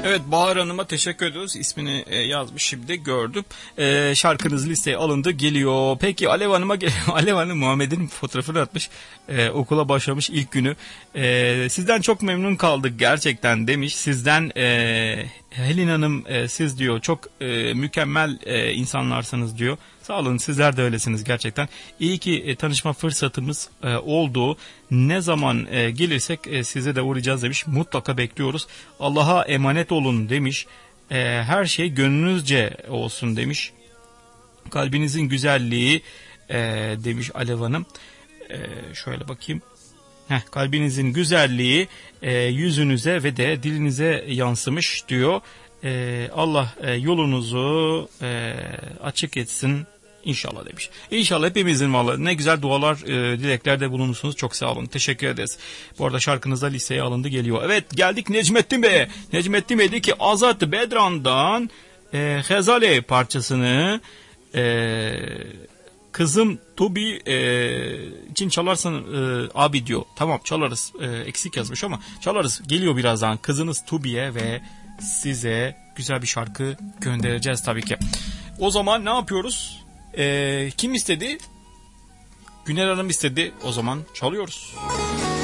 Evet, Bahar Hanım'a teşekkür ediyoruz. İsmini yazmış, şimdi gördüm. Şarkınız listeye alındı, geliyor. Peki Alev Hanım'a Alev Hanım Muhammed'in fotoğrafını atmış. Okula başlamış ilk günü. Sizden çok memnun kaldık gerçekten demiş. Sizden Helin Hanım siz diyor çok mükemmel insanlarsınız diyor. Sağ olun, sizler de öylesiniz gerçekten. İyi ki tanışma fırsatımız oldu. Ne zaman gelirsek size de uğrayacağız demiş. Mutlaka bekliyoruz. Allah'a emanet olun demiş. Her şey gönlünüzce olsun demiş. Kalbinizin güzelliği demiş Alev Hanım. Şöyle bakayım. Kalbinizin güzelliği yüzünüze ve de dilinize yansımış diyor. Allah yolunuzu açık etsin İnşallah demiş. İnşallah hepimizin vallahi ne güzel dualar, dileklerde bulunursunuz. Çok sağ olun. Teşekkür ederiz. Bu arada şarkınız da listeye alındı, geliyor. Evet, geldik Necmettin Bey'e. Necmettin Bey dedi ki Azat Bedran'dan Hezale parçasını kızım Tubi için çalarsan abi diyor. Tamam, çalarız. Eksik yazmış ama çalarız. Geliyor birazdan. Kızınız Tubi'ye ve size güzel bir şarkı göndereceğiz tabii ki. O zaman ne yapıyoruz? Kim istedi? Güner Hanım istedi. O zaman çalıyoruz.